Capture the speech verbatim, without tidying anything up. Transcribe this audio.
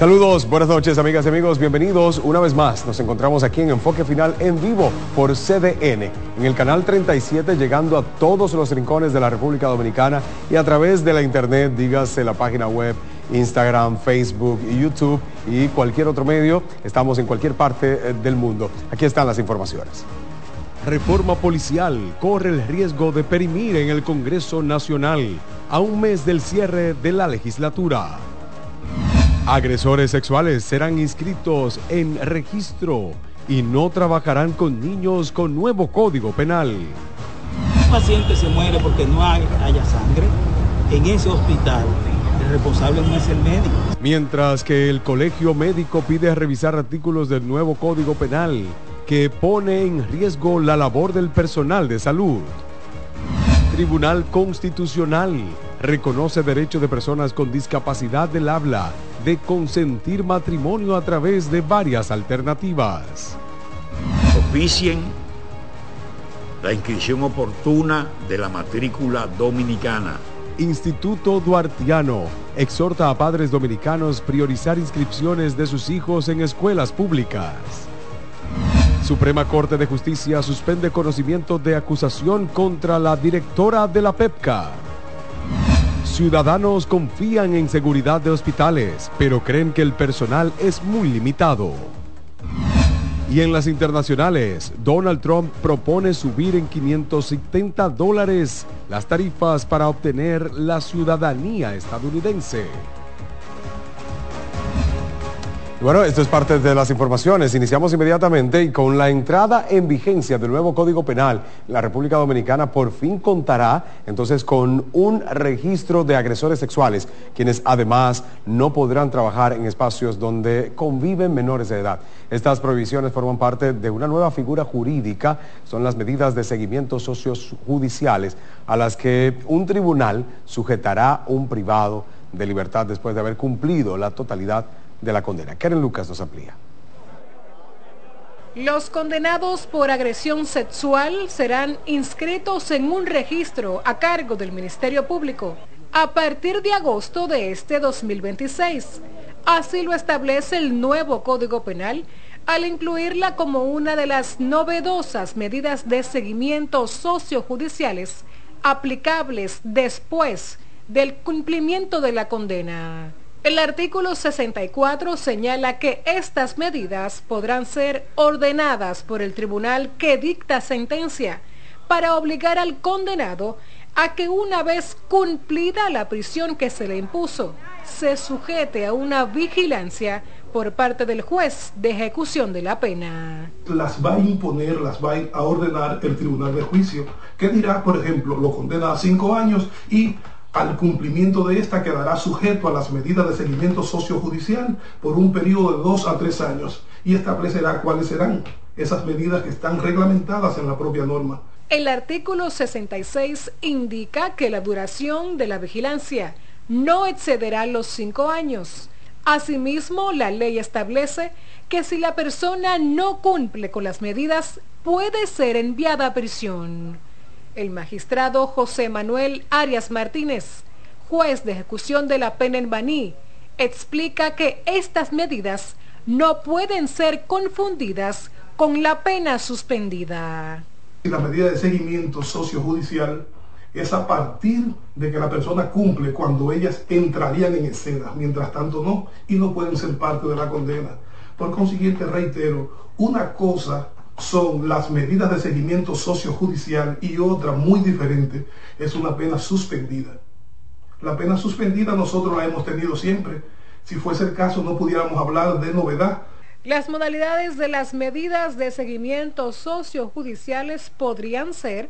Saludos, buenas noches amigas y amigos, bienvenidos una vez más. Nos encontramos aquí en Enfoque Final en vivo por C D N, en el canal treinta y siete, llegando a todos los rincones de la República Dominicana y a través de la internet, dígase la página web, Instagram, Facebook, YouTube y cualquier otro medio. Estamos en cualquier parte del mundo. Aquí están las informaciones. Reforma policial corre el riesgo de perimir en el Congreso Nacional a un mes del cierre de la legislatura. Agresores sexuales serán inscritos en registro y no trabajarán con niños con nuevo Código Penal. Un paciente se muere porque no hay, haya sangre en ese hospital. El responsable no es el médico. Mientras que el Colegio Médico pide revisar artículos del nuevo Código Penal que pone en riesgo la labor del personal de salud. Tribunal Constitucional reconoce derecho de personas con discapacidad del habla de consentir matrimonio a través de varias alternativas. Oficien la inscripción oportuna de la matrícula dominicana. Instituto Duartiano exhorta a padres dominicanos priorizar inscripciones de sus hijos en escuelas públicas. Suprema Corte de Justicia suspende conocimiento de acusación contra la directora de la PEPCA. Ciudadanos confían en seguridad de hospitales, pero creen que el personal es muy limitado. Y en las internacionales, Donald Trump propone subir en quinientos setenta dólares las tarifas para obtener la ciudadanía estadounidense. Bueno, esto es parte de las informaciones. Iniciamos inmediatamente y con la entrada en vigencia del nuevo Código Penal, la República Dominicana por fin contará entonces con un registro de agresores sexuales, quienes además no podrán trabajar en espacios donde conviven menores de edad. Estas prohibiciones forman parte de una nueva figura jurídica, son las medidas de seguimiento sociojudiciales a las que un tribunal sujetará un privado de libertad después de haber cumplido la totalidad de la condena. Karen Lucas nos amplía. Los condenados por agresión sexual serán inscritos en un registro a cargo del Ministerio Público a partir de agosto de este dos mil veintiséis. Así lo establece el nuevo Código Penal al incluirla como una de las novedosas medidas de seguimiento sociojudiciales aplicables después del cumplimiento de la condena. El artículo sesenta y cuatro señala que estas medidas podrán ser ordenadas por el tribunal que dicta sentencia para obligar al condenado a que una vez cumplida la prisión que se le impuso, se sujete a una vigilancia por parte del juez de ejecución de la pena. Las va a imponer, las va a ordenar el tribunal de juicio, que dirá, por ejemplo, lo condena a cinco años y al cumplimiento de esta quedará sujeto a las medidas de seguimiento sociojudicial por un periodo de dos a tres años y establecerá cuáles serán esas medidas que están reglamentadas en la propia norma. El artículo sesenta y seis indica que la duración de la vigilancia no excederá los cinco años. Asimismo, la ley establece que si la persona no cumple con las medidas, puede ser enviada a prisión. El magistrado José Manuel Arias Martínez, juez de ejecución de la pena en Baní, explica que estas medidas no pueden ser confundidas con la pena suspendida. La medida de seguimiento sociojudicial es a partir de que la persona cumple cuando ellas entrarían en escena, mientras tanto no, y no pueden ser parte de la condena. Por consiguiente, reitero, una cosa son las medidas de seguimiento sociojudicial y otra muy diferente es una pena suspendida. La pena suspendida nosotros la hemos tenido siempre. Si fuese el caso no pudiéramos hablar de novedad. Las modalidades de las medidas de seguimiento sociojudiciales podrían ser